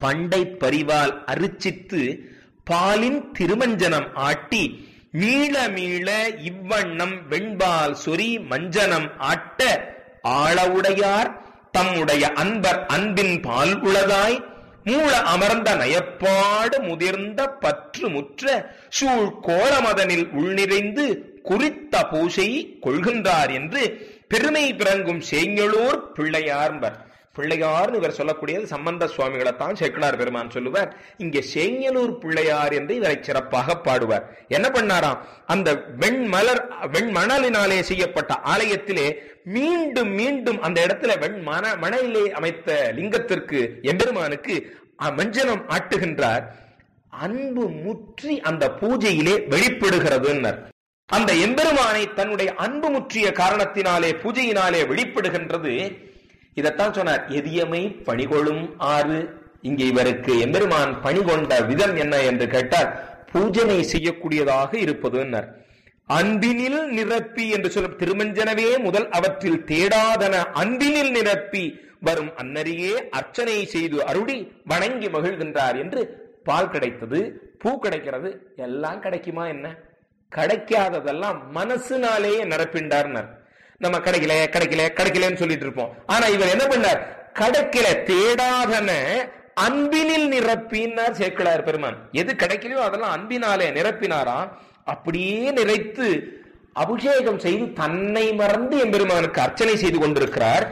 பண்டை பரிவால் அரிச்சித்து பாலின் திருமஞ்சனம் ஆட்டி மீள மீள இவ்வண்ணம் வெண்பால் சொறி மஞ்சனம் ஆட்ட ஆளவுடையார் தம்முடைய அன்பர் அன்பின் பால் உளதாய் மூள அமர்ந்த நயப்பாடு முதிர்ந்த பற்று முற்ற சூழ் கோலமதனில் உள்நிறைந்து குறித்த பூசை கொள்கின்றார் என்று பெருமை பிறங்கும் சேங்கலூர் பிள்ளையார்பர். பிள்ளையார்னு இவர் சொல்லக்கூடியது சம்பந்த சுவாமிகளைத்தான் சேக்கிழார் பெருமான் சொல்லுவார். இங்கே சேங்கலூர் பிள்ளையார் என்று இவரை சிறப்பாக பாடுவார். என்ன பண்ணாராம், அந்த வெண்மணலினாலே செய்யப்பட்ட ஆலயத்திலே மீண்டும் மீண்டும் அந்த இடத்துல மணலிலே அமைத்த லிங்கத்திற்கு எம்பெருமானுக்கு மஞ்சனம் ஆட்டுகின்றார். அன்பு முற்றி அந்த பூஜையிலே வெளிப்படுகிறது. அந்த எம்பெருமானை தன்னுடைய அன்பு முற்றிய காரணத்தினாலே பூஜையினாலே வெளிப்படுகின்றது. இதத்தான் சொன்னார், எதியமை பணிகொள்ளும் ஆறு. இங்கே இவருக்கு எம்பெருமான் பணி கொண்ட விதம் என்ன என்று கேட்டால் பூஜனை செய்யக்கூடியதாக இருப்பது. அன்பினில் நிரப்பி என்று சொல்ல திருமஞ்சனவே முதல் அவற்றில் தேடாதன அன்பினில் நிரப்பி வரும் அன்னரியே அர்ச்சனை செய்து அருளி வணங்கி மகிழ்கின்றார் என்று பால் கிடைத்தது, பூ கிடைக்கிறது, எல்லாம் கிடைக்குமா என்ன? கிடைக்காததெல்லாம் மனசுனாலேயே நிரப்பின்றார். நம்ம கிடைக்கல கிடைக்கல கிடைக்கலன்னு சொல்லிட்டு இருப்போம். ஆனா இவர் என்ன பண்ணார், கிடைக்கல தேடாதன அன்பினில் நிரப்பினார் சேக்கிழார் பெருமான். எது கிடைக்கலையோ அதெல்லாம் அன்பினாலே நிரப்பினாராம். அப்படியே நிறைத்து அபிஷேகம் செய்து தன்னை மறந்து எம்பெருமானுக்கு அர்ச்சனை செய்து கொண்டிருக்கிறார்.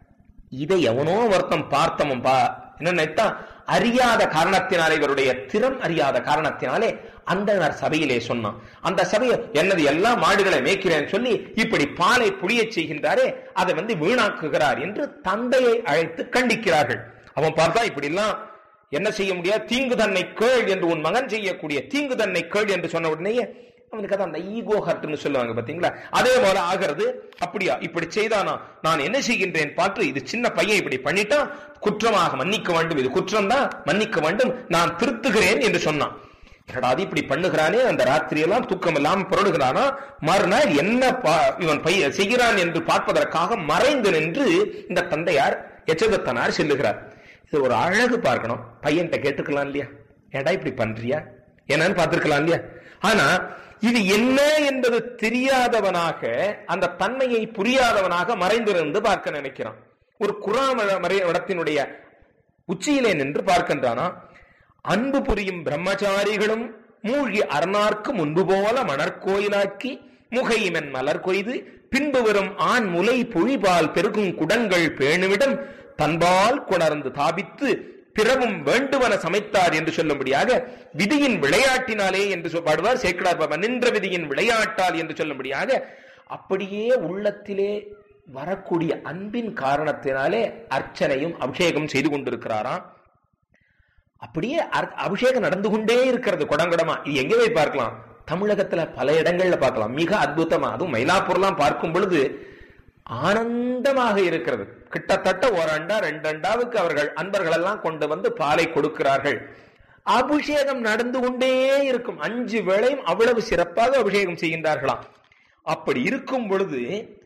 இதை எவனோ ஒருத்தம் பார்த்தமும் என்ன அறியாத காரணத்தினாலே, இவருடைய திறம் அறியாத காரணத்தினாலே அந்த சபையிலே சொன்னான். அந்த சபையை என்னது எல்லாம் மாடுகளை மேய்க்கிறேன்னு சொல்லி இப்படி பாலை புளிய செய்கின்றாரே, அதை வீணாக்குகிறார் என்று தந்தையை அழைத்து கண்டிக்கிறார்கள். அவன் பார்த்தா இப்படி எல்லாம் என்ன செய்ய முடியாது, தீங்கு தன்னை கேள் என்று உன் மகன் செய்யக்கூடிய தீங்கு தன்னை கேள் என்று சொன்ன உடனேயே அவனுக்கு அந்த ஈகோ ஹர்ட்னு சொல்லுவாங்க பாத்தீங்களா, அதே போல ஆகிறது. அப்படியா இப்படி செய்தானா, நான் என்ன செய்கின்றேன் பார்த்து, இது சின்ன பையன் இப்படி பண்ணிட்டா குற்றமாக மன்னிக்க வேண்டும், இது குற்றம் தான் மன்னிக்க வேண்டும், நான் திருத்துகிறேன் என்று சொன்னான். அது இப்படி பண்ணுகிறானே, அந்த ராத்திரியெல்லாம் தூக்கம் இல்லாம புரடுகிறானா, மறுநாள் என்ன இவன் பையன் செய்கிறான் என்று பார்ப்பதற்காக மறைந்து நின்று இந்த தந்தையார் எச்சதத்தனார் செல்லுகிறார். இது ஒரு அழகு பார்க்கணும். பையன்கிட்ட கேட்டுக்கலாம் இல்லையா, ஏடா இப்படி பண்றியா என்னன்னு பார்த்திருக்கலாம் இல்லையா. ஆனா இது என்ன என்பது தெரியாதவனாக, அந்த தன்மையை புரியாதவனாக மறைந்திருந்து பார்க்க நினைக்கிறான். ஒரு குராமடத்தினுடைய உச்சியிலே நின்று பார்க்கின்றானா, அன்பு புரியும் பிரம்மச்சாரிகளும் மூழ்கி அரணார்க்கு முன்பு போல மணற்கோயிலாக்கி முகையிமன் மலர் கொய்து பின்பு வரும் ஆண் முலை பொழிபால் பெருகும் குடங்கள் பேணுவிடம் தன்பால் கொணர்ந்து தாபித்து பிறவும் வேண்டுவன சமைத்தார் என்று சொல்லும்படியாக விதியின் விளையாட்டினாலே என்று பாடுவார் சேக்கிழார் பாபா. நின்ற விதியின் விளையாட்டால் என்று சொல்லும்படியாக அப்படியே உள்ளத்திலே வரக்கூடிய அன்பின் காரணத்தினாலே அர்ச்சனையும் அபிஷேகம் செய்து கொண்டிருக்கிறாராம். அப்படியே அபிஷேகம் நடந்து கொண்டே இருக்கிறது குடங்குடமா. இது எங்கே போய் பார்க்கலாம், தமிழகத்துல பல இடங்கள்ல பார்க்கலாம். மிக அற்புதமா, அதுவும் மயிலாப்பூர்லாம் பார்க்கும் பொழுது ஆனந்தமாக இருக்கிறது. கிட்டத்தட்ட ஒரு அண்டா 2 அண்டாவுக்கு அவர்கள் அன்பர்கள் எல்லாம் கொண்டு பாலை கொடுக்கிறார்கள். அபிஷேகம் நடந்து கொண்டே இருக்கும். 5 வேளையும் அவ்வளவு சிறப்பாக அபிஷேகம் செய்கின்றார்களாம். அப்படி இருக்கும் பொழுது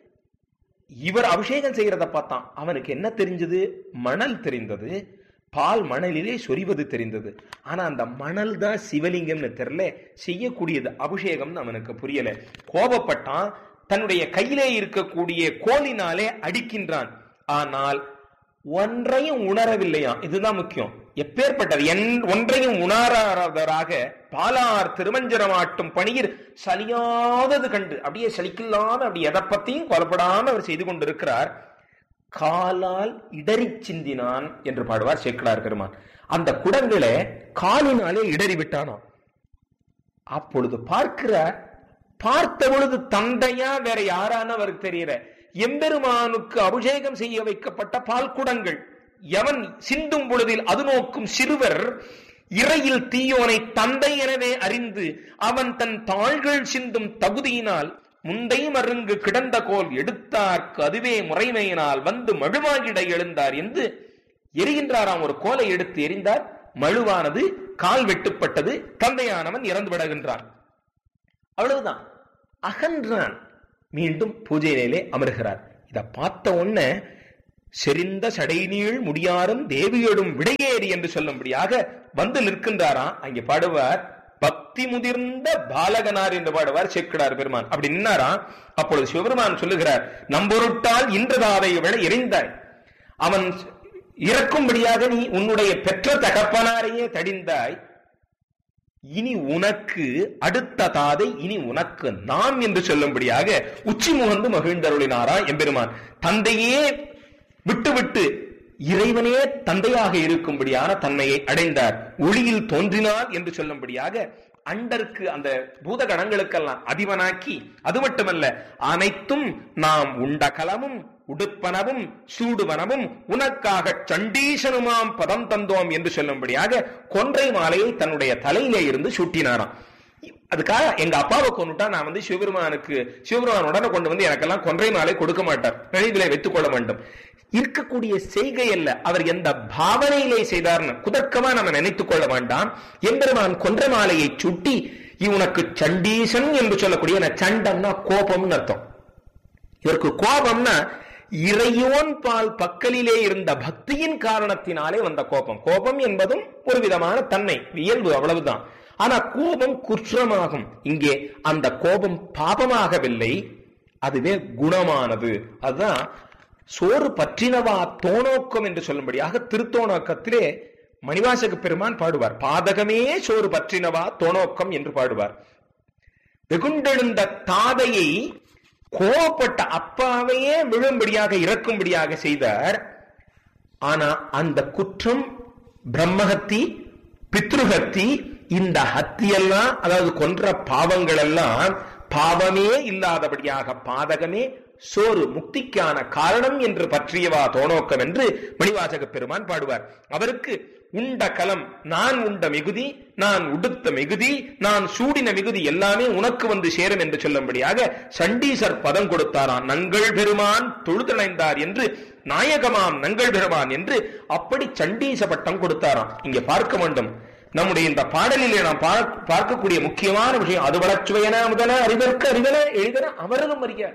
இவர் அபிஷேகம் செய்யறத பார்த்தான். அவனுக்கு என்ன தெரிஞ்சது, மணல் தெரிந்தது, பால் மணலிலே சொரிவது தெரிந்தது. ஆனா அந்த மணல் தான் சிவலிங்கம்னு தெரியல, செய்யக்கூடியது அபிஷேகம்னு அவனுக்கு புரியல. கோபப்பட்டான். தன்னுடைய கையிலே இருக்கக்கூடிய கோலினாலே அடிக்கின்றான். ஆனால் ஒன்றையும் உணரவில்லையா, இதுதான் முக்கியம். எப்பேற்பட்டது ஒன்றையும் உணராதவராக பாலார் திருமஞ்சனமாட்டும் பணியில் சலியாதது கண்டு அப்படியே சலிக்கில்லாம அப்படி எதை பத்தியும் கொலப்படாம அவர் செய்து கொண்டிருக்கிறார். காலால் இடறி சிந்தினான் என்று பாடுவார் சேக்கிழார் பெருமான். அந்த குடங்களை காலினாலே இடறி விட்டானாம். அப்பொழுது பார்த்த பொழுது தந்தையா வேற யாரான அவருக்கு தெரியற, எம்பெருமானுக்கு அபிஷேகம் செய்ய வைக்கப்பட்ட பால் குடங்கள். எவன் சிந்தும் பொழுதில் அது நோக்கும் சிறுவர் இறையில் தீயோனை தந்தை எனவே அறிந்து அவன் தன் தாள்கள் சிந்தும் தகுதியினால் முந்தை மருங்கு கிடந்த கோல் எடுத்தார்க்கு அதுவே முறைமையினால் மழுவாகிட எழுந்தார் என்று எரிகின்றாராம். ஒரு கோலை எடுத்து எரிந்தார், மழுவானது, கால் வெட்டுப்பட்டது, தந்தையானவன் இறந்து விடுகின்றான். அவ்வளவுதான், அகன்றான். மீண்டும் பூஜை நிலையிலே அமர்கிறார். இதை பார்த்த உடனே செறிந்த சடைநீள் முடியாரும் தேவியோடும் விடையேறி என்று சொல்லும்படியாக வந்து நிற்கின்றாராம். அங்கே பாடுவார், பக்தி முதிர்ந்த பாலகனார் என்று பாடுவார் சேக்கிழார் பெருமான். அப்படி நின்னாராம். அப்பொழுது சிவபெருமான் சொல்லுகிறார், நம்பொருட்டால் இன்றதாவை விட எரிந்தாய், அவன் இறக்கும்படியாக நீ உன்னுடைய பெற்ற தகப்பனாரையே தடிந்தாய், இனி உனக்கு அடுத்த தாதை இனி உனக்கு நாம் என்று சொல்லும்படியாக உச்சி முகந்து மகிழ்ந்தருளினாரா எம்பெருமான். தந்தையே விட்டு இறைவனே தந்தையாக இருக்கும்படியான தன்மையை அடைந்தார். ஒளியில் தோன்றினார் என்று சொல்லும்படியாக அண்டருக்கு அந்த பூதகணங்களுக்கெல்லாம் அதிபனாக்கி, அது மட்டுமல்ல அனைத்தும் நாம் உண்ட கலமும் உடுப்பனவும் சூடுவனவும் உனக்காக சண்டீசனுமாம் பதம் தந்தோம் என்று சொல்லும்படியாக கொன்றை மாலையை தன்னுடைய தலையிலே இருந்து சூட்டினாராம். அதுக்காக எங்க அப்பாவை கொண்டுட்டா நான் வந்து சிவபெருமான் உடனே கொண்டு வந்து எனக்கெல்லாம் கொன்றை மாலை கொடுக்க மாட்டார், நினைவிலே வைத்துக் கொள்ள வேண்டும். இருக்கக்கூடிய செய்கை அல்ல, அவர் எந்த பாவனையிலே செய்தார்னு குதர்க்கமா நம்ம நினைத்துக் கொள்ள வேண்டாம். எம்பெருமான் கொன்றை மாலையை சுட்டி இவனுக்கு சண்டீசன் என்று சொல்லக்கூடிய, சண்டம்னா கோபம்னு அர்த்தம். இவருக்கு கோபம்னா இறையோன் பால் பக்கலிலே இருந்த பக்தியின் காரணத்தினாலே வந்த கோபம். கோபம் என்பதும் ஒரு விதமான தன்மை, இயல்பு, அவ்வளவுதான். ஆனா கோபம் குற்றமாகும். இங்கே அந்த கோபம் பாபமாகவில்லை, அதுவே குணமானது. அதுதான் சோறு பற்றினவா தோணோக்கம் என்று சொல்லும்படியாக திருத்தோணோக்கத்திலே மணிவாசக பெருமான் பாடுவார், பாதகமே சோறு பற்றினவா தோணோக்கம் என்று பாடுவார். வெகுண்டெழுந்த தாதையை கோபப்பட்ட அப்பாவையே விழும்படியாக இறக்கும்படியாக செய்தார். ஆனா அந்த குற்றம் பிரம்மஹத்தி பித்ருஹத்தி, இந்த ஹத்தியெல்லாம், அதாவது கொன்ற பாவங்கள் எல்லாம் பாவமே இல்லாதபடியாக பாதகமே சோறு முக்திக்கான காரணம் என்று பற்றியவா தோணோக்கம் என்று மணிவாசக பெருமான் பாடுவார். அவருக்கு உண்ட கலம், நான் உண்ட மிகுதி, நான் உடுத்த மிகுதி, நான் சூடின மிகுதி எல்லாமே உனக்கு வந்து சேரும் என்று சொல்லும்படியாக சண்டீசர் பதம் கொடுத்தாராம். நங்கள் பெருமான் தொழுதணைந்தார் என்று, நாயகமாம் நங்கள் பெருமான் என்று அப்படி சண்டீச பட்டம் கொடுத்தாராம். இங்க பார்க்க வேண்டும், நம்முடைய இந்த பாடலிலே நாம் பார்க்கக்கூடிய முக்கியமான விஷயம், அது வளச்சுவையன முதல அறிவர்க்கு அறிவன எளிதன அவரதும் அறிய.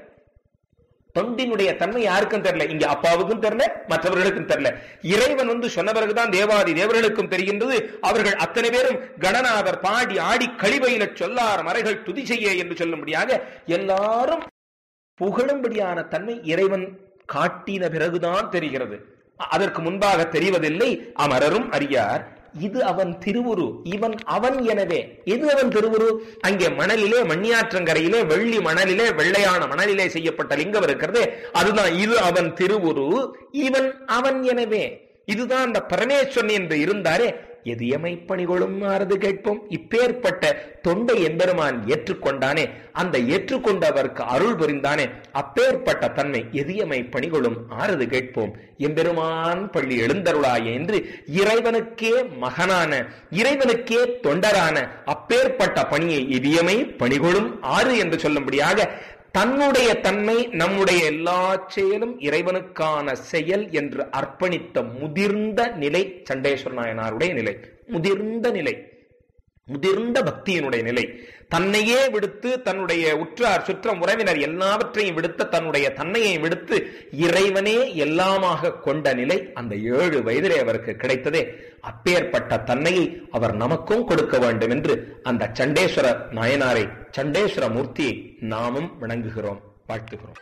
தொண்டினுடைய தன்மை யாருக்கும் தெரியல, இங்க அப்பாவுக்கும் தெரியல, மற்றவர்களுக்கும் தெரியல. இறைவன் வந்து சொன்ன பிறகுதான் தேவாதி தேவர்களுக்கும் தெரிகின்றது. அவர்கள் அத்தனை பேரும் கணநாதர் பாடி ஆடி கழிவையின சொல்லார் மறைகள் துதி செய்ய என்று சொல்லும்படியாக எல்லாரும் புகழும்படியான தன்மை இறைவன் காட்டின பிறகுதான் தெரிகிறது. அதற்கு முன்பாக தெரிவதில்லை. அமரரும் அறியார், இது அவன் திருவுரு, இவன் அவன். எனவே எது அவன் திருவுரு? அங்கே மணலிலே, மண்ணியாற்றங்கரையிலே, வெள்ளி மணலிலே, வெள்ளையான மணலிலே செய்யப்பட்ட லிங்கம் இருக்கிறது, அதுதான் இது அவன் திருவுரு, இவன் அவன். எனவே இதுதான் அந்த பரமேஸ்வரன் என்று இருந்தாரே, எதியமை பணிகளும் ஆறுது கேட்போம். இப்பேற்பட்ட தொண்டை எம்பெருமான் ஏற்றுக்கொண்டானே, அந்த ஏற்றுக்கொண்டவருக்கு அருள் புரிந்தானே, அப்பேற்பட்ட தன்மை எதியமை பணிகளும் ஆறுது கேட்போம் எம்பெருமான் பள்ளி எழுந்தருளாய என்று இறைவனுக்கே மகனான, இறைவனுக்கே தொண்டரான அப்பேற்பட்ட பணியை எதியமை பணிகளும் ஆறு என்று சொல்லும்படியாக தன்னுடைய தன்மை நம்முடைய எல்லா செயலும் இறைவனுக்கான செயல் என்று அர்ப்பணித்த முதிர்ந்த நிலை சண்டேஸ்வர நாயனாருடைய நிலை. முதிர்ந்த நிலை, முதிர்ந்த பக்தியினுடைய நிலை. தன்னையே விடுத்து, தன்னுடைய உற்றார் சுற்றம் உறவினர் எல்லாவற்றையும் விடுத்த, தன்னுடைய தன்னையை விடுத்து இறைவனே எல்லாமாக கொண்ட நிலை அந்த 7 வயதிலே அவருக்கு கிடைத்ததே. அப்பேற்பட்ட தன்னையை அவர் நமக்கும் கொடுக்க வேண்டும் என்று அந்த சண்டேஸ்வர நாயனாரை, சண்டேஸ்வர மூர்த்தியை நாமும் வணங்குகிறோம், வாழ்த்துகிறோம்.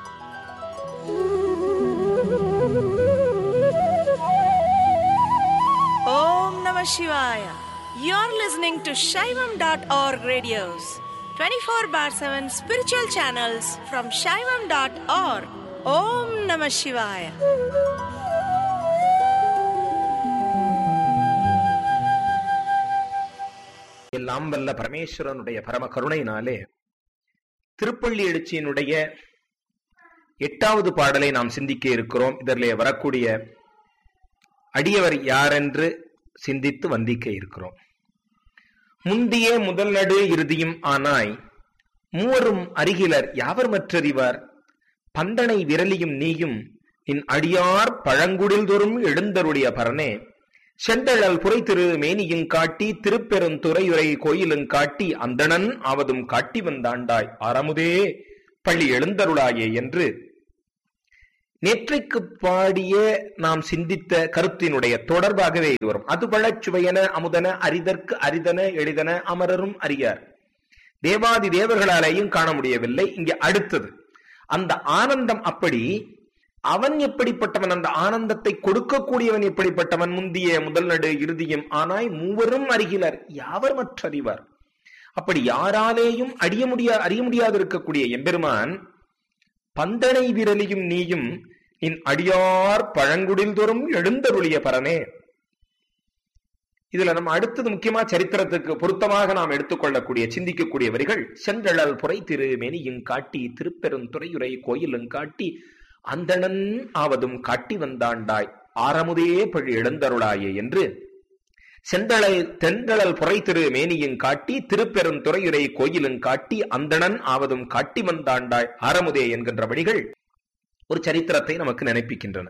ஓம் நம சிவாய. You're listening to Shaivam.org radios, 24/7 spiritual channels from Shaivam.org. Om Namah Shivaya. எல்லாம் வல்ல பரமேஸ்வரனுடைய பரம கருணையினாலே திருப்பள்ளி எழுச்சியினுடைய 8வது பாடலை நாம் சிந்திக்க இருக்கிறோம். இதிலே வரக்கூடிய அடியவர் யாரென்று சிந்தித்து வந்திக்க இருக்கிறோம். முந்திய முதல் நடு இறுதியும் ஆனாய், மூவரும் அருகிலர் யாவர் மற்றறிவார், பந்தனை விரலியும் நீயும் நின் அடியார் பழங்குடில் தோறும் எழுந்தருடைய பரனே, செந்தழல் புரை திரு மேனியும் காட்டி திருப்பெருந்துறையுரை கோயிலும் காட்டி அந்தணன் ஆவதும் காட்டி வந்தாண்டாய் ஆரமுதே பள்ளி எழுந்தருளாயே என்று நேற்றைக்கு பாடிய நாம் சிந்தித்த கருத்தினுடைய தொடர்பாகவே இது வரும். அது பழச் சுவையன அமுதன அரிதற்கு அரிதன எளிதன அமரரும் அறியார். தேவாதி தேவர்களாலேயும் காண முடியவில்லை. இங்கே அடுத்தது அந்த ஆனந்தம் அப்படி. அவன் எப்படிப்பட்டவன், அந்த ஆனந்தத்தை கொடுக்கக்கூடியவன் எப்படிப்பட்டவன்? முந்திய முதல் நடு இறுதியும் ஆனாய் மூவரும் அறிகிறார், யாவர் மற்றறிவார். அப்படி யாராலேயும் அறிய முடியாது இருக்கக்கூடிய எம்பெருமான், பந்தனை விரலியும் நீயும் நின் அடியார் பழங்குடில் தோறும் எழுந்தருளிய பரனே. இதுல நம்ம அடுத்தது முக்கியமா சரித்திரத்துக்கு பொருத்தமாக நாம் எடுத்துக்கொள்ளக்கூடிய சிந்திக்கக்கூடிய வரிகள், சென்றழல் புரை திரு மேனியும் காட்டி திருப்பெருந்துறையுரை கோயிலும் காட்டி அந்தணன் ஆவதும் காட்டி வந்தாண்டாய் ஆரமுதே பழி எழுந்தருளாயே என்று தென்றழல் புரை திரு மேனியும் காட்டி திருப்பெருந்துறையுரை கோயிலும் காட்டி அந்தணன் ஆவதும் காட்டி வந்தாண்டாய் ஆரமுதே என்கின்ற வழிகள் ஒரு சரித்திரத்தை நமக்கு நினைப்பிக்கின்றன.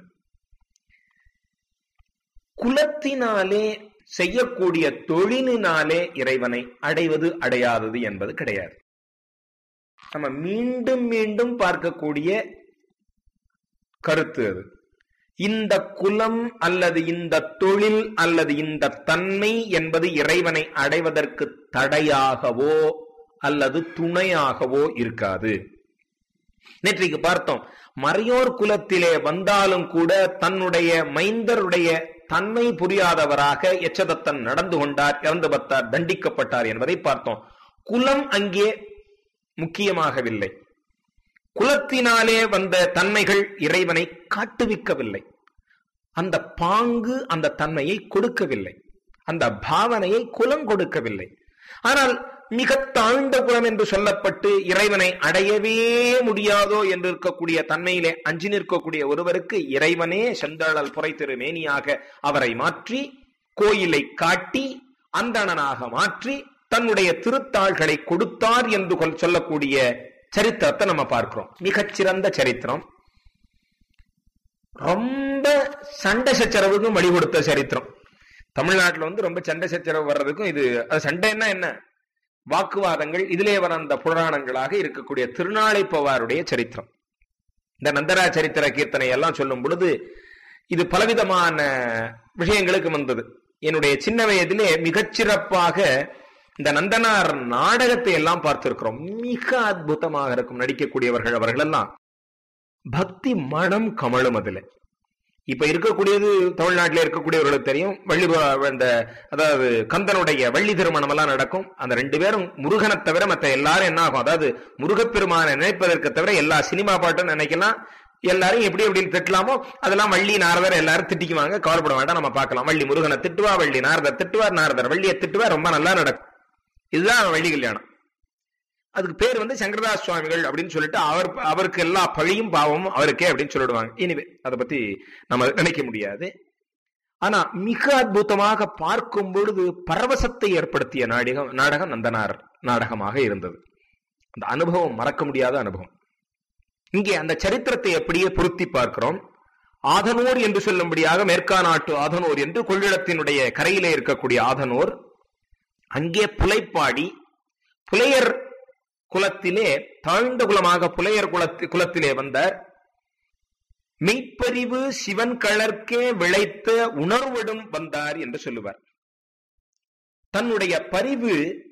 குலத்தினாலே செய்யக்கூடிய தொழிலினாலே இறைவனை அடைவது அடையாதது என்பது கிடையாது. நம்ம மீண்டும் மீண்டும் பார்க்கக்கூடிய கருத்து அது. இந்த குலம் அல்லது இந்த தொழில் அல்லது இந்த தன்மை என்பது இறைவனை அடைவதற்கு தடையாகவோ அல்லது துணையாகவோ இருக்காது. நேற்றைக்கு பார்த்தோம், மறையோர் குலத்திலே வந்தாலும் கூட தன்னுடைய மைந்தருடைய தன்மை புரியாதவராக எச்சதத்தன் நடந்து கொண்டார், இறந்து பத்தார், தண்டிக்கப்பட்டார் என்பதை பார்த்தோம். குலம் அங்கே முக்கியமாகவில்லை. குலத்தினாலே வந்த தன்மைகள் இறைவனை காட்டுவிக்கவில்லை. அந்த பாங்கு அந்த தன்மையை கொடுக்கவில்லை, அந்த பாவனையை குலம் கொடுக்கவில்லை. ஆனால் மிக தாழ்ந்த குலம் என்று சொல்லப்பட்டு இறைவனை அடையவே முடியாதோ என்று இருக்கக்கூடிய தன்மையிலே அஞ்சி நிற்கக்கூடிய ஒருவருக்கு இறைவனே செந்தழல் புரை திரு மேனியாக அவரை மாற்றி கோயிலை காட்டி அந்தணனாக மாற்றி தன்னுடைய திருத்தாள்களை கொடுத்தார் என்று சொல்லக்கூடிய சரித்திரத்தை நம்ம பார்க்கிறோம். மிகச்சிறந்த சரித்திரம். ரொம்ப சண்டை சச்சரவுக்கும் வழி கொடுத்த சரித்திரம். தமிழ்நாட்டில் ரொம்ப சண்டை சச்சரவு வர்றதுக்கும் இது சண்டைன்னா என்ன, வாக்குவாதங்கள் இதிலே வர அந்த புராணங்களாக இருக்கக்கூடிய திருநாளைப்பவாருடைய சரித்திரம். இந்த நந்தரா சரித்திர கீர்த்தனை எல்லாம் சொல்லும் பொழுது இது பலவிதமான விஷயங்களுக்கு வந்தது. என்னுடைய சின்ன வயதிலே மிகச்சிறப்பாக இந்த நந்தனார் நாடகத்தை எல்லாம் பார்த்திருக்கிறோம். மிக அற்புதமாக இருக்கும் நடிக்கக்கூடியவர்கள். அவர்கள் எல்லாம் பக்தி மனம் கமலும். அதுல இப்ப இருக்கக்கூடியது தமிழ்நாட்டில் இருக்கக்கூடியவர்களுக்கு தெரியும். அதாவது கந்தனுடைய வள்ளி திருமணம் எல்லாம் நடக்கும். அந்த ரெண்டு பேரும் முருகனை தவிர மற்ற எல்லாரும் என்ன ஆகும், அதாவது முருகப்பெருமானை நினைப்பதற்கு தவிர எல்லா சினிமா பாட்டும் நினைக்கலாம். எல்லாரும் எப்படி எப்படி திட்டலாமோ அதெல்லாம் வள்ளி நாரதர் எல்லாரும் திட்டிக்குவாங்க. கவலைப்பட வேண்டாம், நம்ம பார்க்கலாம். வள்ளி முருகனை திட்டுவா, வள்ளி நாரதர் திட்டுவார், நாரதர் வள்ளியை திட்டுவார். ரொம்ப நல்லா நடக்கும். இதுதான் வள்ளி கல்யாணம். அதுக்கு பேர் சங்கரதாஸ் சுவாமிகள் அப்படின்னு சொல்லிட்டு அவருக்கு எல்லா பழியும் பாவமும் அவருக்கே அப்படின்னு சொல்லிடுவாங்க. இனிவே அதை பத்தி நம்ம நினைக்க முடியாது. ஆனா மிக அற்புதமாக பார்க்கும் பொழுது பரவசத்தை ஏற்படுத்திய நாடகம் நந்தனார் நாடகமாக இருந்தது. அந்த அனுபவம் மறக்க முடியாத அனுபவம். இங்கே அந்த சரித்திரத்தை அப்படியே பொருத்தி பார்க்கிறோம். ஆதனூர் என்று சொல்லும்படியாக மேற்காநாட்டு ஆதனூர் என்று கொள்ளிடத்தினுடைய கரையிலே இருக்கக்கூடிய ஆதனூர், அங்கே புலைப்பாடி புலையர் குலத்திலே தாழ்ந்த குலமாக புலையர் குலத்திலே வந்தார். மெய்ப்பறிவு சிவன் கழற்கே விளைத்த உணர்வுடன் வந்தார் என்று சொல்லுவார். தன்னுடைய பரிவு,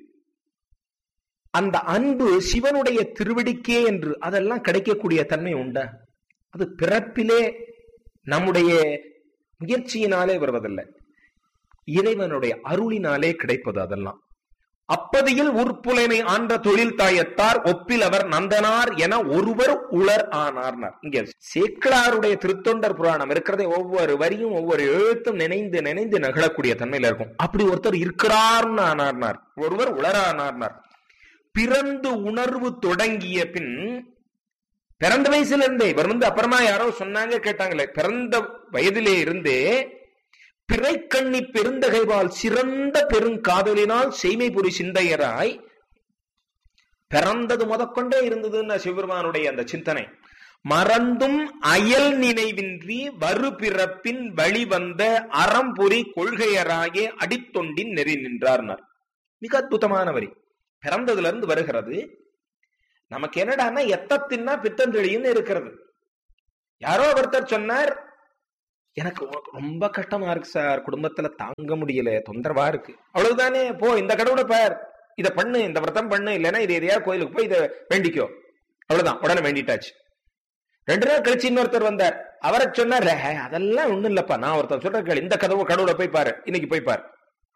அந்த அன்பு சிவனுடைய திருவடிக்கே என்று அதெல்லாம் கிடைக்கக்கூடிய தன்மை உண்டா? அது பிறப்பிலே நம்முடைய முயற்சியினாலே வருவதில்லை, இறைவனுடைய அருளினாலே கிடைப்பது. அதெல்லாம் அப்பதியில் உற்புலைமை ஆன்ற தொழில் தாயத்தார் ஒப்பில் அவர் நந்தனார் என ஒருவர் உளர் ஆனார். இங்க சேக்கிழாருடைய திருத்தொண்டர் புராணம் இருக்கிறதே, ஒவ்வொரு வரியும் ஒவ்வொரு எழுத்தும் நினைந்து நினைந்து நகழக்கூடிய தன்மையில இருக்கும். அப்படி ஒருத்தர் இருக்கிறார்னு ஆனார்னார், ஒருவர் உளரானார்னார். பிறந்து உணர்வு தொடங்கிய பின், பிறந்த வயசுல இருந்தே இவர் அப்புறமா யாரோ சொன்னாங்க கேட்டாங்களே, பிறந்த வயதிலே இருந்தே பிறைக்கண்ணி பெருந்தகைவால் சிறந்த பெருங்காதலினால் செய்மை புரி சிந்தையராய் பிறந்தது முதற்கொண்டே இருந்ததுன்னு சிவபெருமானுடைய அந்த சிந்தனை. மறந்தும் அயல் நினைவின்றி வரு பிறப்பின் வழிவந்த அறம்புரி கொள்கையராயே அடித்தொண்டின் நெறி நின்றார்னார். மிக அற்புதமான வரி. பிறந்ததுல இருந்து வருகிறது. நமக்கு என்னடான்னா எத்தத்தின்னா பித்தந்தெளின்னு இருக்கிறது. யாரோ ஒருத்தர் சொன்னார், எனக்கு ரொம்ப கஷ்டமா இருக்கு சார், குடும்பத்துல தாங்க முடியல, தொந்தரவா இருக்கு. அவ்வளவுதானே, போ இந்த கடவுளை பார், இதை பண்ணு, இந்த விரதம் பண்ணு, இல்லைன்னா இது எதையா கோயிலுக்கு போய் இதை வேண்டிக்கோ. அவ்வளவுதான், உடனே வேண்டிட்டாச்சு. 2 நாள் கழிச்சு இன்னொருத்தர் வந்தார். அவரை சொன்னார், அதெல்லாம் ஒண்ணும் இல்லப்பா, நான் ஒருத்தர் சொல்றேன், இந்த கடவுளை போய் பாரு, இன்னைக்கு போய் பாரு.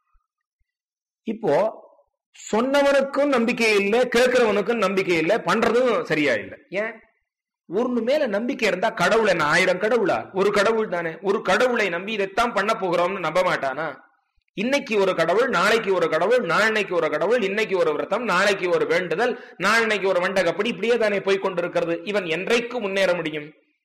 இப்போ சொன்னவனுக்கும் நம்பிக்கை இல்லை, கேட்கிறவனுக்கும் நம்பிக்கை இல்லை, பண்றதும் சரியா இல்லை. ஏன்? ஒன்னு மேல நம்பிக்கை இருந்தா கடவுள் என்ன 1000 கடவுளா? ஒரு கடவுள் தானே. ஒரு கடவுளை நம்பி இதைத்தான் பண்ண போகிறோம்னு நம்ப மாட்டானா? இன்னைக்கு ஒரு கடவுள், நாளைக்கு ஒரு கடவுள், நாளைக்கு ஒரு கடவுள், இன்னைக்கு ஒரு விரதம், நாளைக்கு ஒரு வேண்டுதல், நாளைக்கு ஒரு வண்டகப்படி, இப்படியே தானே போய் கொண்டிருக்கிறது. இவன் என்றைக்கு முன்னேற முடியும்?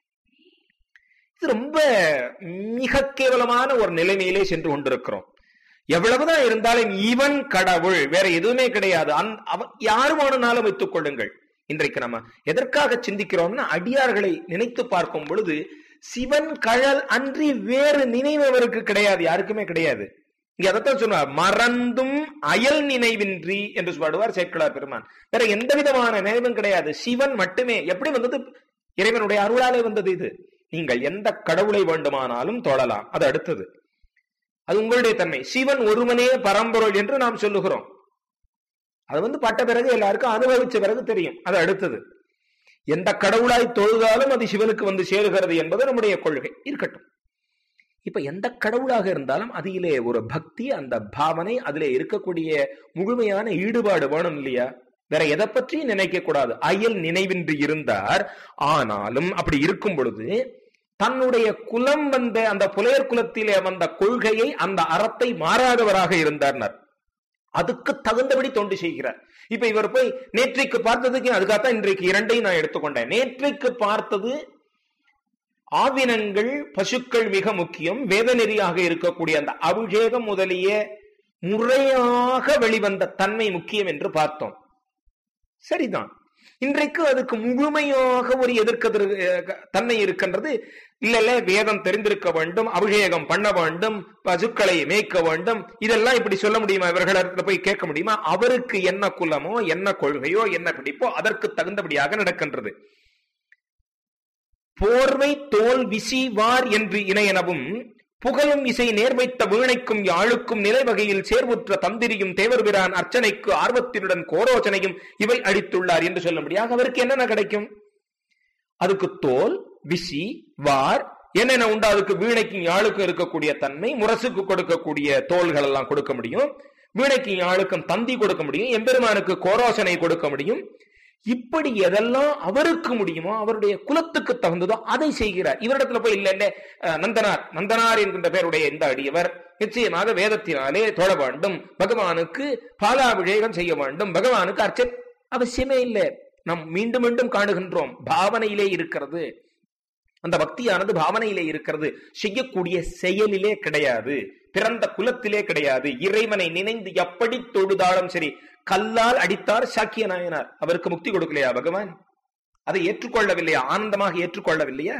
இது ரொம்ப மிக கேவலமான ஒரு நிலைமையிலே சென்று கொண்டிருக்கிறோம். எவ்வளவுதான் இருந்தாலும் இவன் கடவுள், வேற எதுவுமே கிடையாது. யாருமானாலும் வைத்துக் கொள்ளுங்கள். இன்றைக்கு நம்ம எதற்காக சிந்திக்கிறோம்னா, அடியார்களை நினைத்து பார்க்கும் பொழுது சிவன் கழல் அன்றி வேறு நினைவு அவருக்கு கிடையாது, யாருக்குமே கிடையாது. இங்க அதைத்தான் சொன்னார், மறந்தும் அயல் நினைவின்றி என்று பாடுவார் சேக்கிழார் பெருமான். வேற எந்த விதமான நினைவும் கிடையாது, சிவன் மட்டுமே. எப்படி வந்தது? இறைவனுடைய அருளாலே வந்தது. இது நீங்கள் எந்த கடவுளை வேண்டுமானாலும் தொழலாம், அது அடுத்தது, அது உங்களுடைய தன்மை. சிவன் ஒருவனே பரம்பொருள் என்று நாம் சொல்லுகிறோம். அது பட்ட பிறகு எல்லாருக்கும் அனுபவிச்ச பிறகு தெரியும், அது அடுத்தது. எந்த கடவுளாய் தொழுதாலும் அது சிவனுக்கு சேருகிறது என்பது நம்முடைய கொள்கை. இருக்கட்டும். இப்ப எந்த கடவுளாக இருந்தாலும் அதிலே ஒரு பக்தி, அந்த பாவனை, அதிலே இருக்கக்கூடிய முழுமையான ஈடுபாடு வேணும் இல்லையா? வேற எதை பற்றியும் நினைக்க கூடாது. அயல் நினைவின்றி இருந்தார். ஆனாலும் அப்படி இருக்கும் பொழுது தன்னுடைய குலம் வந்த அந்த புலையர் குலத்திலே வந்த கொள்கையை, அந்த அறத்தை மாறாதவராக இருந்தார். அதுக்கு தகுந்தபடி தொண்டு செய்கிறார். இப்ப இவர் போய் நேற்றைக்கு பார்த்ததுக்கு, அதுக்காகத்தான் இன்றைக்கு 2ஐயும் நான் எடுத்துக்கொண்டேன். நேற்றைக்கு பார்த்தது ஆவினங்கள், பசுக்கள் மிக முக்கியம். வேத நெறியாக இருக்கக்கூடிய அந்த அபிஷேகம் முதலிய முறையாக வெளிவந்த தன்மை முக்கியம் என்று பார்த்தோம். சரிதான். இன்றைக்கு அதுக்கு முழுமையாக ஒரு தன்மை இருக்கின்றது. இல்ல, வேதம் தெரிந்திருக்க வேண்டும், அபிஷேகம் பண்ண வேண்டும், பசுக்களை மேய்க்க வேண்டும், இதெல்லாம் இப்படி சொல்ல முடியுமா? இவர்களிடத்துல போய் கேட்க முடியுமா? அவருக்கு என்ன குலமோ, என்ன கொள்கையோ, என்ன பிடிப்போ அதற்கு தகுந்தபடியாக நடக்கின்றது. போர்வை தோல் விசி வார் என்று இணையனவும் புகழும் இசை நேர்வைத்த வீணைக்கும் யாழுக்கும் நிலை வகையில் சேர்வுற்ற தந்திரியும் தேவர்பிரான் அர்ச்சனைக்கு ஆர்வத்தினுடன் கோரோச்சனையும் இவை அளித்துள்ளார் என்று சொல்ல முடியாது. அவருக்கு என்னென்ன கிடைக்கும்? அதுக்கு தோல், விசி, வார் என்னென்ன உண்டா? அதுக்கு வீணைக்கும் யாழுக்கும் இருக்கக்கூடிய தன்மை, முரசுக்கு கொடுக்கக்கூடிய தோள்கள் எல்லாம் கொடுக்க முடியும், வீணைக்கும் யாழுக்கும் தந்தி கொடுக்க முடியும், எம்பெருமானுக்கு கோரோசனை கொடுக்க முடியும். இப்படி எதெல்லாம் அவருக்கு முடியுமோ, அவருடைய குலத்துக்கு தகுந்ததோ அதை செய்கிறார். இவரிடத்துல போய் இல்ல நந்தனார் என்கின்ற பெயருடைய இந்த அடியவர் நிச்சயமாக வேதத்தினாலே தொழ வேண்டும், பகவானுக்கு பாலாபிஷேகம் செய்ய வேண்டும், பகவானுக்கு அர்ச்சனை அவசியமே இல்லை. நாம் மீண்டும் மீண்டும் காணுகின்றோம், பாவனையிலே இருக்கிறது. அந்த பக்தியானது பாவனையிலே இருக்கிறது, செய்யக்கூடிய செயலிலே கிடையாது, பிறந்த குலத்திலே கிடையாது. இறைவனை நினைந்து எப்படி தொழுதாலும் சரி. கல்லால் அடித்தார் சாக்கிய நாயனார், அவருக்கு முக்தி கொடுக்கலையா பகவான்? அதை ஏற்றுக்கொள்ளவில்லையா? ஆனந்தமாக ஏற்றுக்கொள்ளவில்லையா?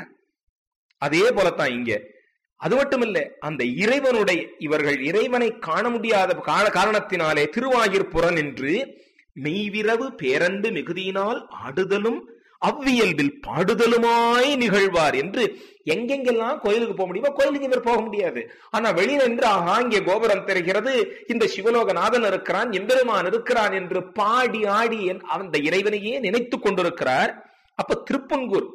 அதே போலத்தான் இங்க. அது மட்டுமில்ல, அந்த இறைவனுடைய இவர்கள் இறைவனை காண முடியாத காரணத்தினாலே திருவாயிற் புறன் என்று மெய்விரவு பேரன்பு மிகுதியினால் ஆடுதலும் அவ்வியல்பில் பாடுதலுமாய் நிகழ்வார் என்று எங்கெங்கெல்லாம் கோயிலுக்கு போக முடியுமோ கோயிலுக்கு இவர் போக முடியாது. ஆனா வெளியில நின்று இங்கே கோபுரம் தெரிகிறது, இந்த சிவலோகநாதன் இருக்கிறான், எம்பெருமான் இருக்கிறான் என்று பாடி ஆடி அந்த இறைவனையே நினைத்து கொண்டிருக்கிறார். அப்ப திருப்பன்கூர்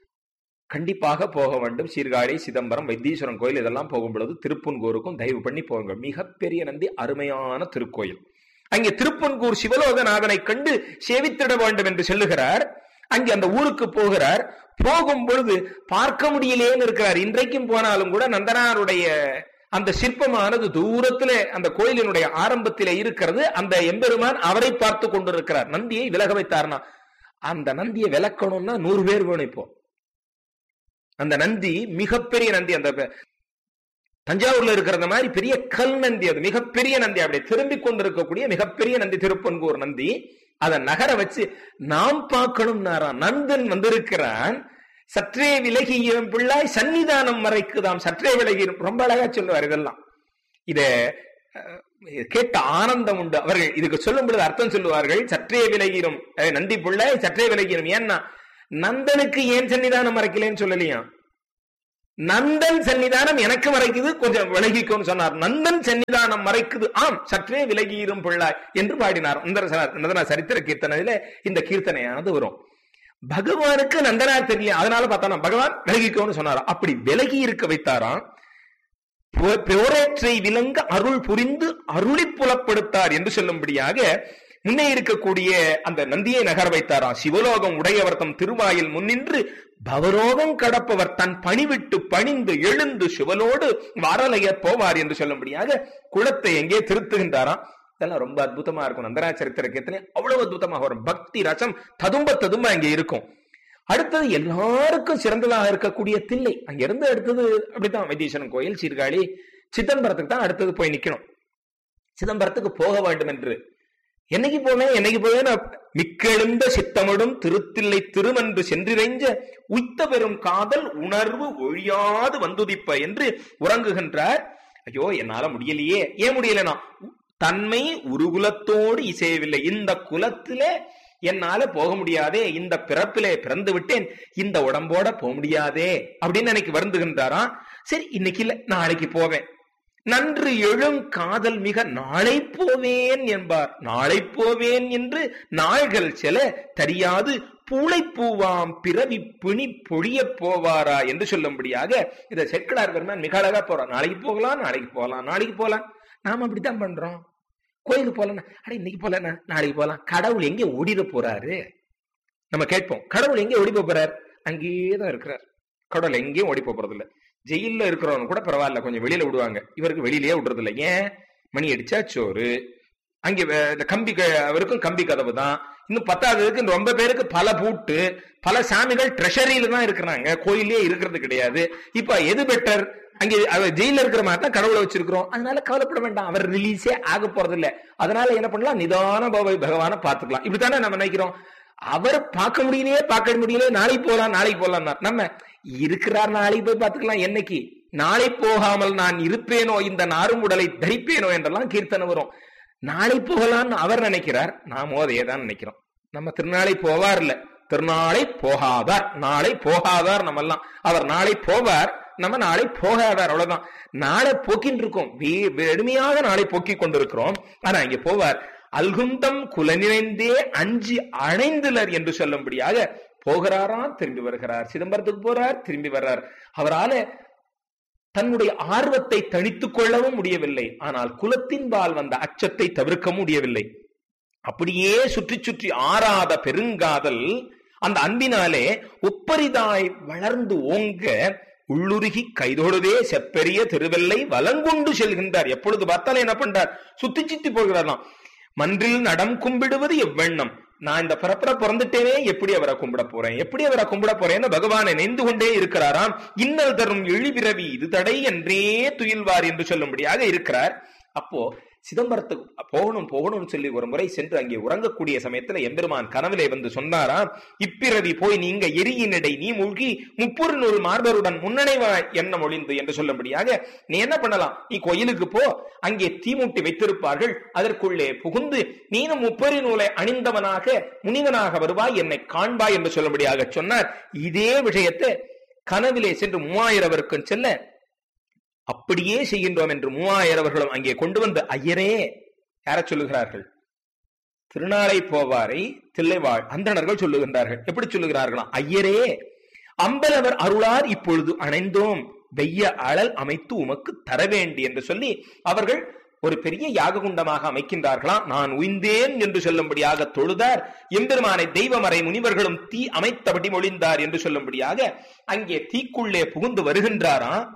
கண்டிப்பாக போக வேண்டும். சீர்காழி, சிதம்பரம், வைத்தீஸ்வரன் கோயில் இதெல்லாம் போகும் பொழுது திருப்பன்கூருக்கும் தயவு பண்ணி போங்க. மிகப்பெரிய நந்தி, அருமையான திருக்கோயில். அங்கே திருப்பன்கூர் சிவலோகநாதனை கண்டு சேவித்திட வேண்டும் என்று சொல்லுகிறார். அங்கே அந்த ஊருக்கு போகிறார். போகும் பொழுது பார்க்க முடியலேன்னு இருக்கிறார். இன்றைக்கும் போனாலும் கூட நந்தனாருடைய அந்த சிற்பமானது தூரத்துல அந்த கோயிலினுடைய ஆரம்பத்திலே இருக்கிறது. அந்த எம்பெருமான் அவரை பார்த்து கொண்டிருக்கிறார். நந்தியை விலக வைத்தார்னா, அந்த நந்தியை விலக்கணும்னா 100 பேர் வேணும். இப்போ அந்த நந்தி மிகப்பெரிய நந்தி, அந்த தஞ்சாவூர்ல இருக்கிற மாதிரி பெரிய கல் நந்தி, அது மிகப்பெரிய நந்தி. அப்படி திரும்பிக் கொண்டிருக்கக்கூடிய மிகப்பெரிய நந்தி திருப்பன்கூர் நந்தி. அதை நகர வச்சு நாம் பார்க்கணும். நந்தன் வந்திருக்கிறான், சற்றே விலகிய பிள்ளாய் சன்னிதானம் மறைக்குதாம், சற்றே விலகி. ரொம்ப அழகா சொல்லுவார். இதெல்லாம் இத கேட்ட ஆனந்தம் உண்டு. அவர்கள் இதுக்கு சொல்லும் பொழுது அர்த்தம் சொல்லுவார்கள். சற்றே விலகிரும் நந்தி பிள்ளாய், சற்றே விலகிரும். ஏன்னா நந்தனுக்கு ஏன் சன்னிதானம் மறைக்கலன்னு சொல்லலையா? நந்தன் சன்னிதானம் எனக்கு மறைக்குது, கொஞ்சம் விலகிக்கோன்னு சொன்னார். நந்தன் சன்னிதானம் மறைக்குது, ஆம் சற்றே விலகியிரும் பிள்ளாய் என்று பாடினார். நந்தனா சரித்திர கீர்த்தனையில இந்த கீர்த்தனையானது வரும். பகவானுக்கு நந்தனார் தெரியல, அதனால பார்த்தானா பகவான் விலகிக்கோன்னு சொன்னாரா. அப்படி விலகி இருக்க வைத்தாராம். போரேற்றை விலங்க அருள் புரிந்து அருளி புலப்படுத்தார் என்று சொல்லும்படியாக முன்னே இருக்கக்கூடிய அந்த நந்தியை நகர வைத்தாராம். சிவலோகம் உடையவர் தம் திருவாயில் முன்னின்று பவரோகம் கடப்பவர் தன் பணிவிட்டு பணிந்து எழுந்து சிவலோடு வாரலைய போவார் என்று சொல்லும்படியாக குளத்தை எங்கே திருத்துகின்றாராம். இதெல்லாம் ரொம்ப அற்புதமா இருக்கும். நந்தனா சரித்திர கீர்த்தனை அவ்வளவு அற்புதமாக வரும். பக்தி ரசம் ததும்ப அங்கே இருக்கும். அடுத்தது எல்லாருக்கும் சிறந்ததாக இருக்கக்கூடிய தில்லை. அங்க இருந்து அடுத்தது அப்படித்தான் வைத்தீஸ்வரன் கோயில், சீர்காழி, சிதம்பரத்துக்கு தான் அடுத்தது போய் நிக்கணும். சிதம்பரத்துக்கு போக வேண்டும் என்று என்னைக்கு போவேன் மிக்கெழுந்த சித்தமிடும் திருத்தில்லை திருமன்று சென்றிறைஞ்ச உய்த்த பெரும் காதல் உணர்வு ஒழியாது வந்துதிப்ப என்று உறங்குகின்றார். ஐயோ என்னால முடியலையே. ஏன் முடியலனா தன்மை உருகுலத்தோடு இசையவில்லை. இந்த குலத்திலே என்னால போக முடியாதே, இந்த பிறப்பிலே பிறந்து விட்டேன், இந்த உடம்போட போக முடியாதே அப்படின்னு எனக்கு வருந்துகின்றாராம். சரி இன்னைக்கு இல்ல நாளைக்கு போவேன். நன்று எழும் காதல் மிக நாளை போவேன் என்பார். நாளை போவேன் என்று நாள்கள் செல தெரியாது பூளை பூவாம் பிறவி பிணி பொழிய போவாரா என்று சொல்லும்படியாக இதை செக்கிலார் பெருமான் மிக அழகா போறார். நாளைக்கு போகலாம், நாளைக்கு போகலாம், நாளைக்கு போகலாம். நாம அப்படித்தான் பண்றோம். கோயிலுக்கு போலன்னா அட இன்னைக்கு போலன்னா நாளைக்கு போகலாம். கடவுள் எங்கே ஓடிட போறாரு நம்ம கேட்போம். கடவுள் எங்கே ஓடி போறார்? அங்கேயேதான் இருக்கிறார். கடவுள் எங்கேயும் ஓடி போறது இல்லை. ஜெயில இருக்கிறவங்க கூட பரவாயில்ல, கொஞ்சம் வெளியில விடுவாங்க. இவருக்கு வெளியிலேயே விடுறது இல்லை. ஏன்? மணி அடிச்சா சோறு. அங்கே கம்பி, அவருக்கும் கம்பி கதவு தான். இன்னும் பத்தாவதுக்கு ரொம்ப பேருக்கு பல பூட்டு, பல சாமிகள் ட்ரெஷரியில தான் இருக்கிறாங்க, கோயிலே இருக்கிறது கிடையாது. இப்ப எது பெட்டர்? அங்கே அவர் ஜெயில இருக்கிற மாதிரி தான் கடவுளை வச்சிருக்கிறோம். அதனால கவலைப்பட வேண்டாம், அவர் ரிலீஸே ஆக போறது இல்லை. அதனால என்ன பண்ணலாம், நிதான பகவான பாத்துக்கலாம். இப்படித்தானே நம்ம நினைக்கிறோம். அவர் பார்க்க முடியலையே, நாளைக்கு போலாம். நம்ம இருக்கிறார், நாளைக்கு போய் பார்த்துக்கலாம். என்னைக்கு நாளை போகாமல் நான் இருப்பேனோ, இந்த நாரும் உடலை தரிப்பேனோ என்றெல்லாம் கீர்த்தனை வரும். நாளை போகலான்னு அவர் நினைக்கிறார், நாமோ அதையேதான் நினைக்கிறோம். நம்ம திருநாளை போவார் இல்ல, திருநாளை போகாதார். நாளை போகாதார் நம்ம எல்லாம். அவர் நாளை போவார், நம்ம நாளை போகாதார். அவ்வளவுதான். நாளை போக்கின்னு இருக்கோம், வெறுமையாக நாளை போக்கி கொண்டிருக்கிறோம். ஆனா இங்க போவார். அல்குந்தம் குலநிறைந்தே அஞ்சி அணைந்துலர் என்று சொல்லும்படியாக போகிறாராம், திரும்பி வருகிறார். சிதம்பரத்துக்கு போறார், திரும்பி வர்றார். அவரால தன்னுடைய ஆர்வத்தை தணித்துக் கொள்ளவும் முடியவில்லை. ஆனால் குலத்தின்பால் வந்த அச்சத்தை தவிர்க்க முடியவில்லை. அப்படியே சுற்றி சுற்றி ஆறாத பெருங்காதல் அந்த அன்பினாலே ஒப்பரிதாய் வளர்ந்து ஓங்க உள்ளுருகி கைதொடுதே செப்பெரிய திருவெல்லை வலங்கொண்டு செல்கின்றார். எப்பொழுது பார்த்தாலும் என்ன பண்றார்? சுத்தி சுத்தி போகிறாராம். மன்றில் நடம் கும்பிடுவது எவ்வண்ணம்? நான் இந்த பரப்புற பிறந்துட்டேனே, எப்படி அவரை கும்பிட போறேன்னு பகவானை நினைந்து கொண்டே இருக்கிறாராம். இன்னல் தரும் இழிபிறவி இது தடை என்றே துயில்வார் என்று சொல்லும்படியாக இருக்கிறார். அப்போ சிதம்பரத்துக்கு போகணும்னு சொல்லி ஒரு முறை சென்று அங்கே உறங்கக்கூடிய சமயத்துல எம்பெருமான் கனவிலே வந்து சொன்னாராம், இப்பிறவி போய் நீங்க எரியினடை நீ மூழ்கி முப்புறு நூல் மார்பருடன் முன்னணைவா எண்ணம் ஒளிந்து என்று சொல்லும்படியாக நீ என்ன பண்ணலாம், நீ கோயிலுக்கு போ, அங்கே தீமூட்டி வைத்திருப்பார்கள், அதற்குள்ளே புகுந்து நீனும் முப்பரி நூலை அணிந்தவனாக முனிவனாக வருவாய், என்னை காண்பாய் என்று சொல்லும்படியாக சொன்னார். இதே விஷயத்தை கனவிலே சென்று 3000 செல்ல அப்படியே செய்கின்றோம் என்று 3000 அங்கே கொண்டு வந்து ஐயரே யார சொல்லுகிறார்கள்? திருநாளை போவாரை தில்லைவாழ் அந்தணர்கள் சொல்லுகின்றார்கள். எப்படி சொல்லுகிறார்களாம்? ஐயரே அம்பலவர் அருளார் இப்பொழுது அணைந்தோம், வெய்ய அழல் அமைத்து உமக்கு தர வேண்டி என்று சொல்லி அவர்கள் ஒரு பெரிய யாக குண்டமாக அமைக்கின்றார்களாம். நான் உய்ந்தேன் என்று சொல்லும்படியாக தொழுதார். எம்பெருமானை தெய்வமறை முனிவர்களும் தீ அமைத்தபடி மொழிந்தார் என்று சொல்லும்படியாக அங்கே தீக்குள்ளே புகுந்து வருகின்றாராம்.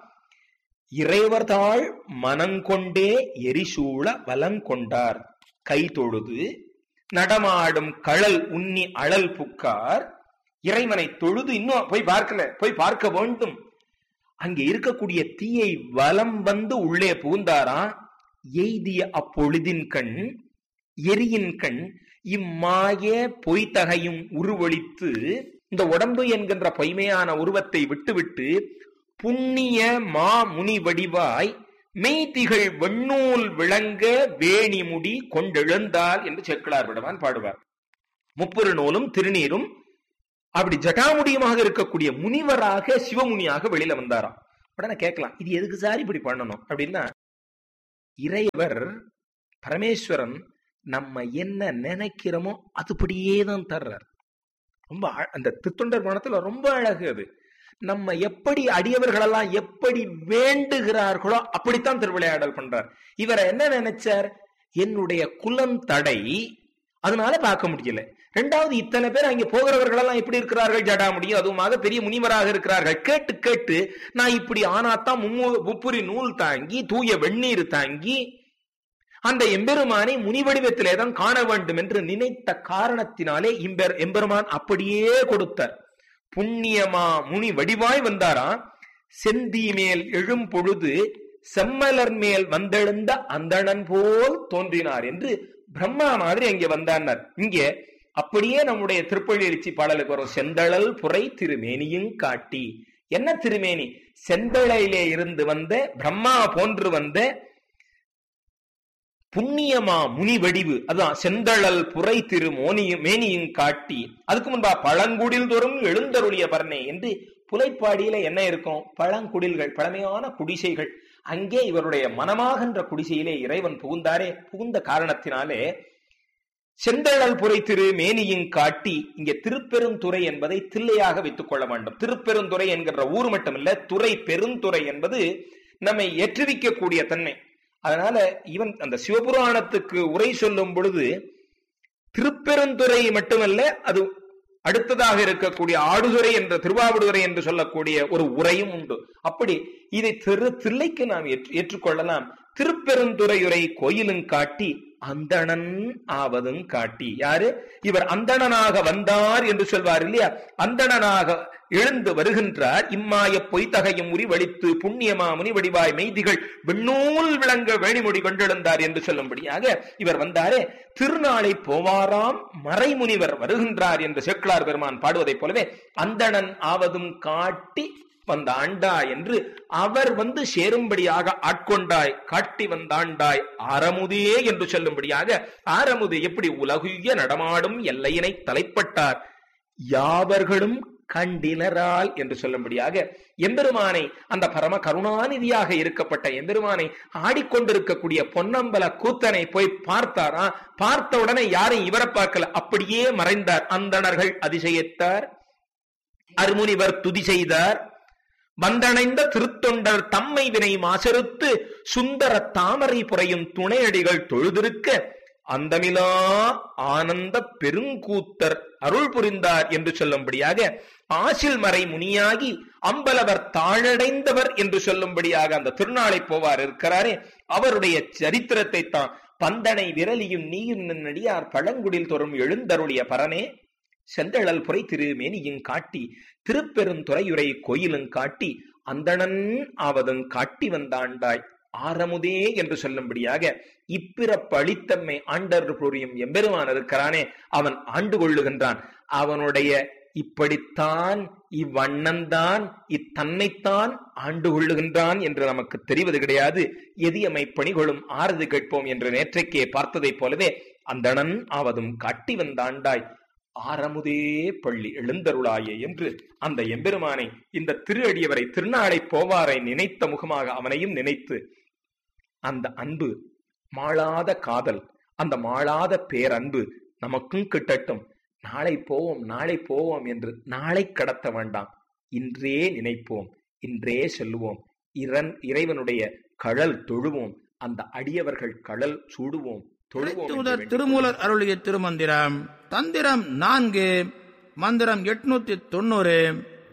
இறைவர்தாள் மனங்கொண்டே எரிசூழ வலங்கொண்டார், கை தொழுது நடமாடும் கழல் உண்ணி அழல் புக்கார். இறைவனை தொழுது இன்னும் போய் பார்க்க வேண்டும். அங்கே இருக்கக்கூடிய தீயை வலம் வந்து உள்ளே புகுந்தாராம். எய்திய அப்பொழுதின் கண் எரியின் கண் இம்மாய பொய்தகையும் உருவொழித்து, இந்த உடம்பு என்கின்ற பொய்மையான உருவத்தை விட்டுவிட்டு புண்ணிய மா முனி வடிவாய் மெய்திகள் வெண்ணூல் விளங்க வேணிமுடி கொண்டெழுந்தால் என்று சேக்கிழார் விடவான் பாடுவார். முப்புறு நூலும் திருநீரும் அப்படி ஜட்டாமுடியுமாக இருக்கக்கூடிய முனிவராக சிவமுனியாக வெளியில வந்தாராம். உடனே கேட்கலாம், இது எதுக்கு சார் இப்படி பண்ணணும் அப்படின்னா, இறைவர் பரமேஸ்வரன் நம்ம என்ன நினைக்கிறோமோ அதுபடியே தான் தர்றார். ரொம்ப அந்த திருத்தொண்டர் மனத்துல ரொம்ப அழகு அது. நம்ம எப்படி அடியவர்களெல்லாம் எப்படி வேண்டுகிறார்களோ அப்படித்தான் திருவிளையாடல் பண்றார். இவரை என்ன நினைச்சார், என்னுடைய குலம் தடை, அதனால பார்க்க முடியல. ரெண்டாவது, இத்தனை பேர் அங்கே போகிறவர்கள் எல்லாம் எப்படி இருக்கிறார்கள், ஜடா முடியும் அதுவுமாக பெரிய முனிவராக இருக்கிறார்கள். கேட்டு கேட்டு நான் இப்படி ஆனாத்தான் முப்புரி நூல் தாங்கி தூய வெந்நீர் தாங்கி அந்த எம்பெருமானை முனிவடிவத்திலே தான் காண வேண்டும் என்று நினைத்த காரணத்தினாலே எம்பெருமான் அப்படியே கொடுத்தார். புண்ணியமா முனி வடிவாய் வந்தாராம். செந்தி மேல் எழும் பொழுது செம்மலர் மேல் வந்தெழுந்த அந்தணன் போல் தோன்றினார் என்று பிரம்மா மாதிரி அங்கே வந்தார். இங்கே அப்படியே நம்முடைய திருப்பள்ளி எழுச்சி பாடலுக்கு வரும், செந்தழல் புரை திருமேனியும் காட்டி. என்ன திருமேனி? செந்தழையிலே இருந்து வந்த பிரம்மா போன்று வந்த புண்ணியமா முனி வடிவு, அதுதான் செந்தழல் புரை திரு மேனியும் காட்டி. அதுக்கு முன்பா பழங்குடில் தோறும் எழுந்தருளிய பரணே என்று புலைப்பாடியில என்ன இருக்கும், பழங்குடில்கள், பழமையான குடிசைகள். அங்கே இவருடைய மனமாகின்ற குடிசையிலே இறைவன் புகுந்தாரே. புகுந்த காரணத்தினாலே செந்தழல் புரை திரு மேனியும் காட்டி. இங்கே திருப்பெருந்துறை என்பதை தில்லையாக வைத்துக் கொள்ள வேண்டும். திருப்பெருந்துறை என்கிற ஊர் மட்டுமல்ல, துறை பெருந்துறை என்பது நம்மை ஏற்றுவிக்கக்கூடிய தன்மை. அதனால இவன் அந்த சிவபுராணத்துக்கு உரை சொல்லும் பொழுது திருப்பெருந்துறை மட்டுமல்ல, அது அடுத்ததாக இருக்கக்கூடிய ஆடுதுறை என்ற திருவாவடுதுறை என்று சொல்லக்கூடிய ஒரு உரையும் உண்டு. அப்படி இதை தில்லைக்கு நாம் ஏற்றுக்கொள்ளலாம். திருப்பெருந்துறையுரை கோயிலும் காட்டி அந்தணன் ஆவதும் காட்டி. யாரு இவர்? அந்தணனாக வந்தார் என்று சொல்வார் இல்லையா? அந்தணனாக எழுந்து வருகின்றார். இம்மாய பொய்தகையும் உரிவழித்து புண்ணியமா முனி வடிவாய் மெய்திகள் வெண்ணூல் விளங்க வேணிமொழி கொண்டெழுந்தார் என்று சொல்லும்படியாக இவர் வந்தாரே. திருநாளை போவாராம் மறைமுனிவர் வருகின்றார் என்று சேக்கிழார் பெருமான் பாடுவதைப் போலவே அந்தணன் ஆவதும் காட்டி வந்த ஆண்டாய் என்று அவர் வந்து சேரும்படியாக ஆட்கொண்டாய், காட்டி வந்தாண்டாய் ஆரமுதே என்று சொல்லும்படியாக, ஆரமுது எப்படி உலகுய நடமாடும் எல்லையினை தலைப்பட்டார் யாவர்களும் கண்டினரால் என்று சொல்லும்படியாக எம்பெருமானை, அந்த பரம கருணாநிதியாக இருக்கப்பட்ட எம்பெருமானை ஆடிக்கொண்டிருக்கக்கூடிய பொன்னம்பல கூத்தனை போய் பார்த்தாரா. பார்த்த உடனே யாரும் இவரை பார்க்கல, அப்படியே மறைந்தார். அந்தணர்கள் அதிசயித்தார், அருமுனிவர் துதி செய்தார். வந்தணைந்த திருத்தொண்டர் தம்மை வினை மாசறுத்து சுந்தர தாமரை புரையும் துணையடிகள் தொழுதிருக்க அந்தமிலா ஆனந்த பெருங்கூத்தர் அருள் புரிந்தார் என்று சொல்லும்படியாக, ஆசில் மறை முனியாகி அம்பலவர் தாழடைந்தவர் என்று சொல்லும்படியாக அந்த திருநாளை போவார் இருக்கிறாரே, அவருடைய சரித்திரத்தை தான் பந்தனை விரலியும் நீயும் நடியார் பழங்குடில் தோறும் எழுந்தருளிய பரனே. செந்தழல் புரை திரு மேனியும் காட்டி திருப்பெருந்துறையுரை கோயிலும் காட்டி அந்தணன் ஆவதும் காட்டி வந்தாண்டாய் ஆரமுதே என்று சொல்லும்படியாக இப்பிறப்பு அளித்தம்மை ஆண்டர் புரியும் எம்பெருமான் இருக்கிறானே, அவன் ஆண்டு கொள்ளுகின்றான். அவனுடைய இப்படித்தான் இவ்வண்ணந்தான் இத்தன்னைத்தான் ஆண்டு கொள்ளுகின்றான் என்று நமக்கு தெரிவது கிடையாது. எதியமை பணிகளும் ஆறுது கேட்போம் என்று நேற்றைக்கே பார்த்ததைப் போலவே அந்தணன் ஆவதும் காட்டி வந்தாண்டாய் ஆரமுதே பள்ளி எழுந்தருளாயே என்று அந்த எம்பெருமானை, இந்த திரு அடியவரை திருநாளை போவாரை நினைத்த முகமாக அவனையும் நினைத்து அந்த அன்பு, மாளாத காதல், அந்த மாளாத பேரன்பு நமக்கும் கிட்டட்டும். நாளை போவோம் நாளை போவோம் என்று நாளை கடத்த வேண்டாம், இன்றே நினைப்போம், இன்றே சொல்லுவோம், இறைவனுடைய கழல் தொழுவோம், அந்த அடியவர்கள் கழல் சூடுவோம், தொழுவோம். திருமூலர் அருளிய திருமந்திரம் தந்திரம் 4 மந்திரம் 890